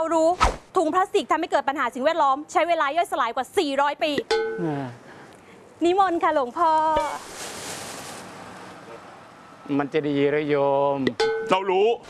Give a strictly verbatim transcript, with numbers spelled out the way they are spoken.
รู้ถุงพลาสติกทำให้เกิดปัญหาสิ่งแวดล้อมใช้เวลาย่อยสลายกว่าสี่ร้อยปีนิมนต์ค่ะหลวงพ่อมันจะดีหรือโยมเรารู้